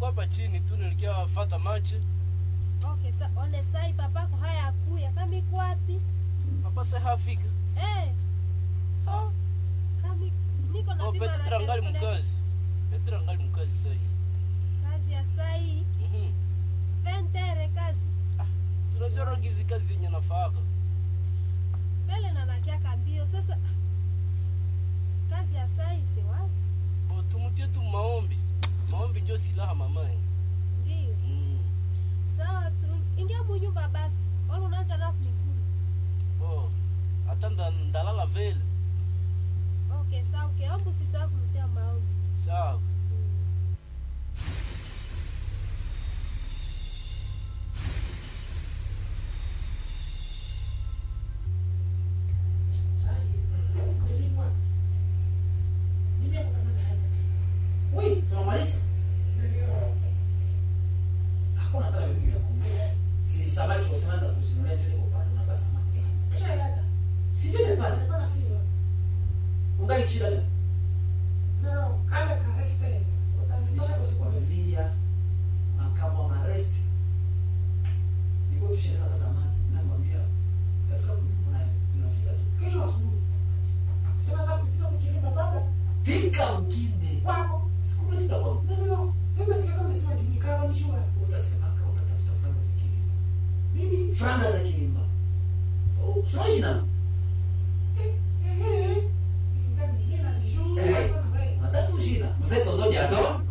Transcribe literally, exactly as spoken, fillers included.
nilikuwa hapa chini tu nilikia wafuata machi. Okay, sa ole sai papako haya akuya kama iko wapi? Papa sasa hafika. Eh. Ah, kama niko na oh, bibi Petra ngali mkazi. Petra ngali mkazi sasa hivi. Kazi ya sai. Mhm. Ventere kazi. Ah, tunajua gizi kazi yenye nafaka. Bele na nakia kambio sasa. Kazi ya sai si wazi. Oh, tumutie tu maombi. Maombi ndio silaha mamani. Ndio. Mm. Sawa tu. Ingia munyumba basi. Wala unaanza na kumiguru. Oh. Atanda ndalala vele. Okay, sawa. Okay, ombu sisa kumtia maombi. Sawa. Oui, tunamaliza. Hakuna hata mimi ya kumbe. Si samaki usemanda kuzinulia tu niko pale unapata samaki gani? Bishalata. Si ndio pale? Kuna sio. Ungali shida leo. No, kale ka rest. Utanisha kusikwambia na kama una rest. Niko tusheneza hata zamani. Nakwambia tafika kuna tunafika tu. Kesho asubuhi. Sema za kutisha mkilima baba. Fika mkinde. Wako. Sikupita kwa. Ndio. Sema fika kama sema tinikaba nishua. Utasema kama unatafuta franga za kilimo. Mimi franga za kilimo. Oh, sio jina. Eh eh eh. Ngani yena nijua. Eh. Matatu jina. Mzee Tondo Diado.